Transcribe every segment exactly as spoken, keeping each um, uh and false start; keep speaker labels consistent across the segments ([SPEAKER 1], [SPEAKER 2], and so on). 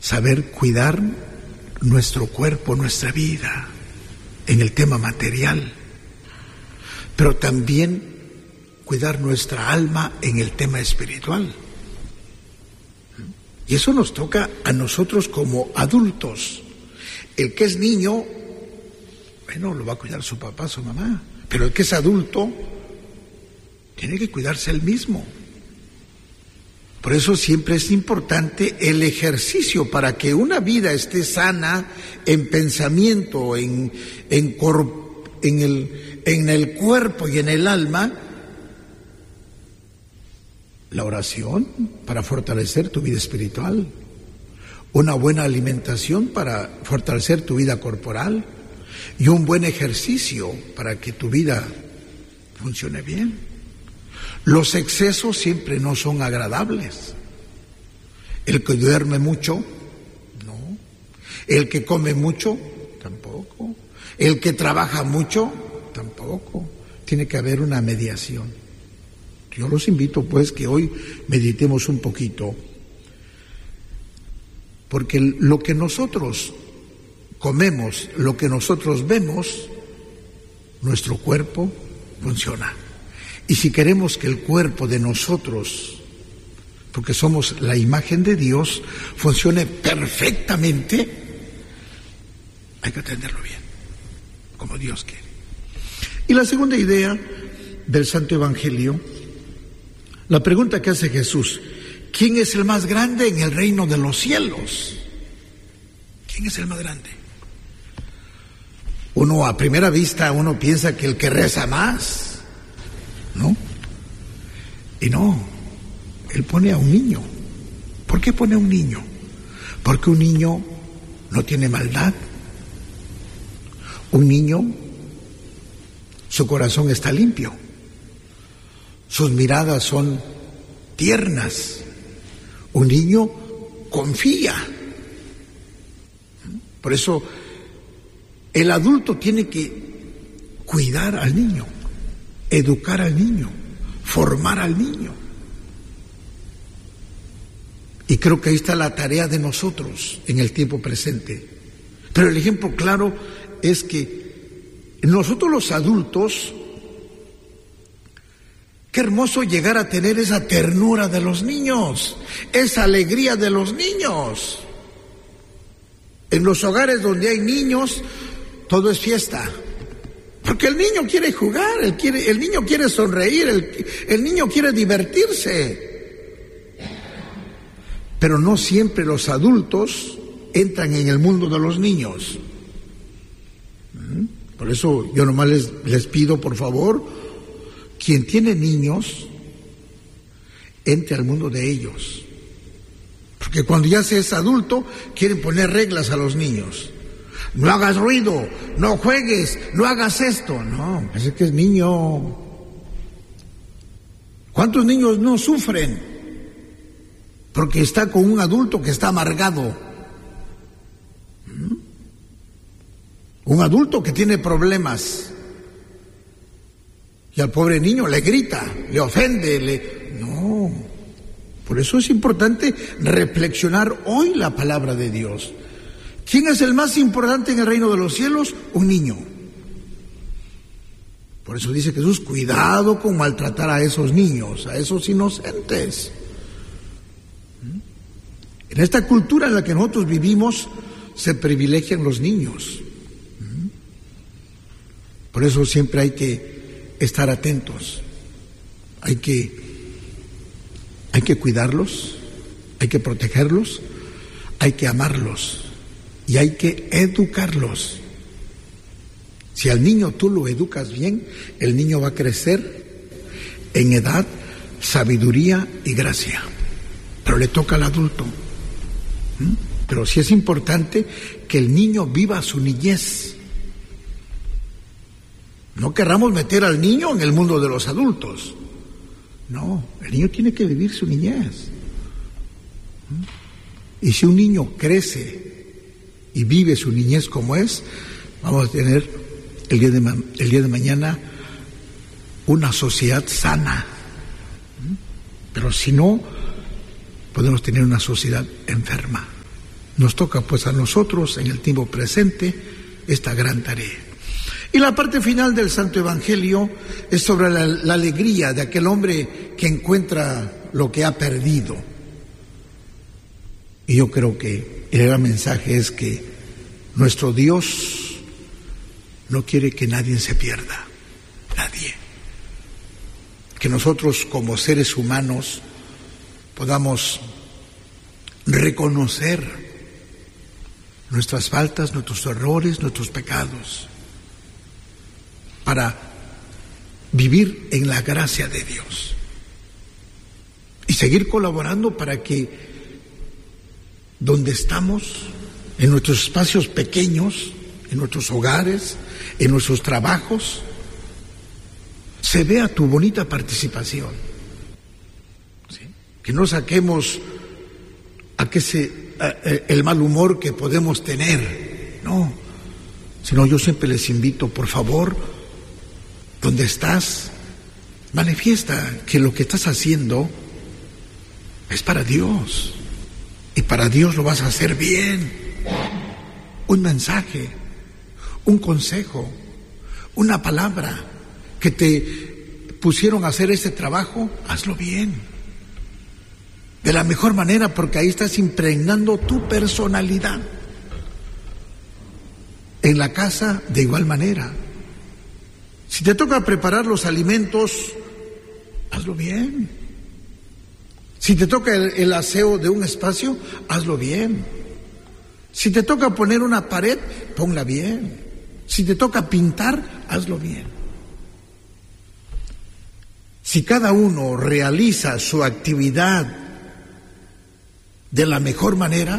[SPEAKER 1] saber cuidar nuestro cuerpo, nuestra vida, en el tema material, pero también cuidar nuestra alma en el tema espiritual. Y eso nos toca a nosotros como adultos. El que es niño, bueno, lo va a cuidar su papá, su mamá, pero el que es adulto tiene que cuidarse él mismo. Por eso siempre es importante el ejercicio para que una vida esté sana en pensamiento, en, en, cor, en, el, en el cuerpo y en el alma. La oración para fortalecer tu vida espiritual, una buena alimentación para fortalecer tu vida corporal y un buen ejercicio para que tu vida funcione bien. Los excesos siempre no son agradables. El que duerme mucho, no. El que come mucho, tampoco. El que trabaja mucho, tampoco. Tiene que haber una mediación. Yo los invito pues que hoy meditemos un poquito, porque lo que nosotros comemos, lo que nosotros vemos, nuestro cuerpo funciona. Y si queremos que el cuerpo de nosotros, porque somos la imagen de Dios, funcione perfectamente, hay que atenderlo bien, como Dios quiere. Y la segunda idea del Santo Evangelio, la pregunta que hace Jesús: ¿quién es el más grande en el reino de los cielos? ¿Quién es el más grande? Uno a primera vista, uno piensa que el que reza más, ¿no? Y no, él pone a un niño. ¿Por qué pone a un niño? Porque un niño no tiene maldad. Un niño, su corazón está limpio. Sus miradas son tiernas. Un niño confía. Por eso el adulto tiene que cuidar al niño, educar al niño, formar al niño. Y creo que ahí está la tarea de nosotros en el tiempo presente. Pero el ejemplo claro es que nosotros los adultos, qué hermoso llegar a tener esa ternura de los niños, esa alegría de los niños. En los hogares donde hay niños, todo es fiesta. Porque el niño quiere jugar, el, quiere, el niño quiere sonreír, el, el niño quiere divertirse. Pero no siempre los adultos entran en el mundo de los niños. Por eso yo nomás les, les pido, por favor, quien tiene niños, entre al mundo de ellos. Porque cuando ya se es adulto, quieren poner reglas a los niños. No hagas ruido, no juegues, no hagas esto. No, es que es niño. ¿Cuántos niños no sufren? Porque está con un adulto que está amargado. ¿Mm? Un adulto que tiene problemas. Y al pobre niño le grita, le ofende, le... No. Por eso es importante reflexionar hoy la palabra de Dios. ¿Quién es el más importante en el reino de los cielos? Un niño. Por eso dice Jesús, cuidado con maltratar a esos niños, a esos inocentes. En esta cultura en la que nosotros vivimos, se privilegian los niños. Por eso siempre hay que estar atentos. Hay que, hay que cuidarlos, hay que protegerlos, hay que amarlos. Y hay que educarlos. Si al niño tú lo educas bien, el niño va a crecer en edad, sabiduría y gracia. Pero le toca al adulto. ¿Mm? Pero sí es importante que el niño viva su niñez. No querramos meter al niño en el mundo de los adultos. No, el niño tiene que vivir su niñez. ¿Mm? Y si un niño crece y vive su niñez como es, vamos a tener el día de, ma- el día de mañana una sociedad sana. Pero si no, podemos tener una sociedad enferma. Nos toca pues a nosotros en el tiempo presente esta gran tarea. Y la parte final del Santo Evangelio es sobre la, la alegría de aquel hombre que encuentra lo que ha perdido. Y yo creo que el gran mensaje es que nuestro Dios no quiere que nadie se pierda, nadie. Que nosotros como seres humanos podamos reconocer nuestras faltas, nuestros errores, nuestros pecados, para vivir en la gracia de Dios y seguir colaborando para que donde estamos, en nuestros espacios pequeños, en nuestros hogares, en nuestros trabajos, se vea tu bonita participación. ¿Sí? Que no saquemos a que se, a, a, el mal humor que podemos tener, no, sino yo siempre les invito, por favor, donde estás, manifiesta que lo que estás haciendo es para Dios, y para Dios lo vas a hacer bien. Un mensaje, un consejo, una palabra que te pusieron a hacer ese trabajo, hazlo bien, de la mejor manera, porque ahí estás impregnando tu personalidad. En la casa, de igual manera. Si te toca preparar los alimentos, hazlo bien. Si te toca el, el aseo de un espacio, hazlo bien. Si te toca poner una pared, ponla bien. Si te toca pintar, hazlo bien. Si cada uno realiza su actividad de la mejor manera,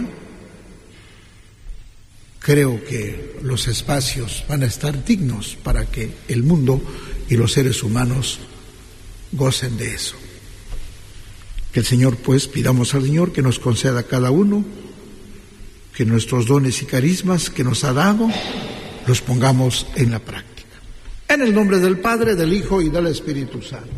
[SPEAKER 1] creo que los espacios van a estar dignos para que el mundo y los seres humanos gocen de eso. Que el Señor, pues, pidamos al Señor que nos conceda a cada uno que nuestros dones y carismas que nos ha dado los pongamos en la práctica. En el nombre del Padre, del Hijo y del Espíritu Santo.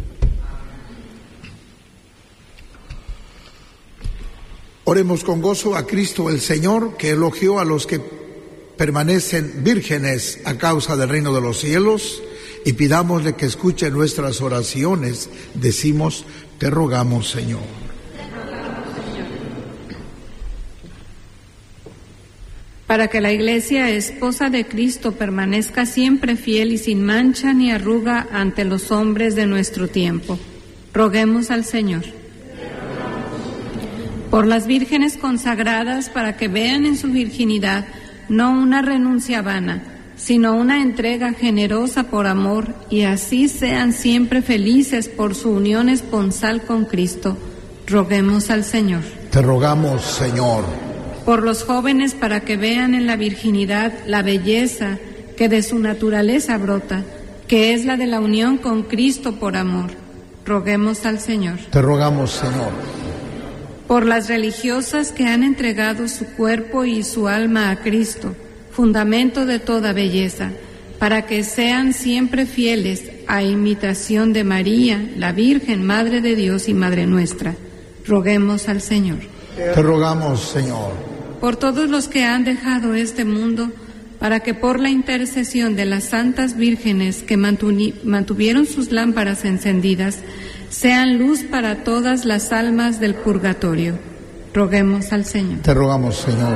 [SPEAKER 1] Oremos con gozo a Cristo el Señor, que elogió a los que permanecen vírgenes a causa del reino de los cielos, y pidámosle que escuche nuestras oraciones. Decimos, te rogamos, Señor.
[SPEAKER 2] Para que la Iglesia, esposa de Cristo, permanezca siempre fiel y sin mancha ni arruga ante los hombres de nuestro tiempo, roguemos al Señor. Por las vírgenes consagradas, para que vean en su virginidad no una renuncia vana, sino una entrega generosa por amor, y así sean siempre felices por su unión esponsal con Cristo, roguemos al Señor.
[SPEAKER 1] Te rogamos, Señor.
[SPEAKER 2] Por los jóvenes, para que vean en la virginidad la belleza que de su naturaleza brota, que es la de la unión con Cristo por amor, roguemos al Señor.
[SPEAKER 1] Te rogamos, Señor.
[SPEAKER 2] Por las religiosas que han entregado su cuerpo y su alma a Cristo, fundamento de toda belleza, para que sean siempre fieles a imitación de María, la Virgen, Madre de Dios y Madre nuestra, roguemos al Señor.
[SPEAKER 1] Te rogamos, Señor.
[SPEAKER 2] Por todos los que han dejado este mundo, para que por la intercesión de las santas vírgenes que mantuvieron sus lámparas encendidas, sean luz para todas las almas del purgatorio, roguemos al Señor.
[SPEAKER 1] Te rogamos, Señor.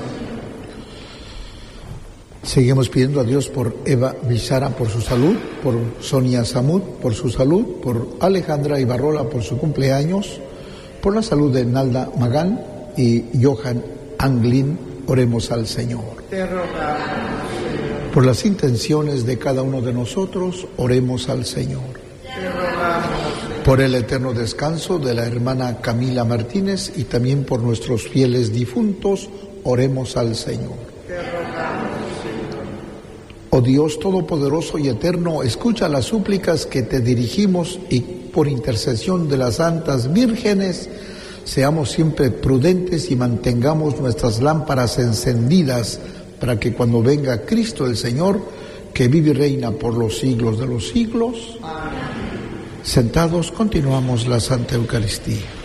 [SPEAKER 1] Seguimos pidiendo a Dios por Eva Bizara por su salud, por Sonia Samud por su salud, por Alejandra Ibarrola por su cumpleaños, por la salud de Nalda Magán y Johan Anglin. Oremos al Señor.
[SPEAKER 3] Te rogamos, Señor.
[SPEAKER 1] Por las intenciones de cada uno de nosotros, oremos al Señor.
[SPEAKER 3] Te rogamos, Señor.
[SPEAKER 1] Por el eterno descanso de la hermana Camila Martínez y también por nuestros fieles difuntos, oremos al Señor.
[SPEAKER 3] Te rogamos, Señor.
[SPEAKER 1] Oh Dios Todopoderoso y Eterno, escucha las súplicas que te dirigimos y por intercesión de las santas vírgenes, seamos siempre prudentes y mantengamos nuestras lámparas encendidas para que cuando venga Cristo el Señor, que vive y reina por los siglos de los siglos, amén. Sentados continuamos la Santa Eucaristía.